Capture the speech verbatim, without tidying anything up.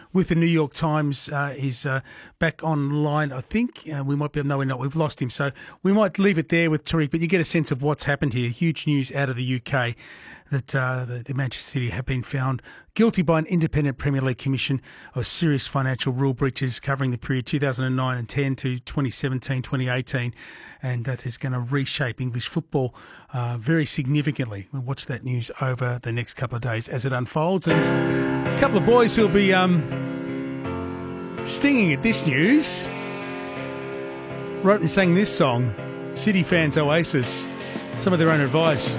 with the New York Times. Uh, he's uh, back online, I think. Uh, we might be, no, we're not. We've lost him. So we might leave it there with Tariq, but you get a sense of what's happened here. Huge news out of the U K that uh, the, the Manchester City have been found guilty by an independent Premier League commission of serious financial rule breaches covering the period two thousand nine and ten to twenty seventeen, twenty eighteen, and that is going to reshape English football uh, very significantly. We'll watch that news over the next couple of days as it unfolds. And a couple of boys who'll be um, stinging at this news wrote and sang this song, City Fans Oasis, some of their own advice.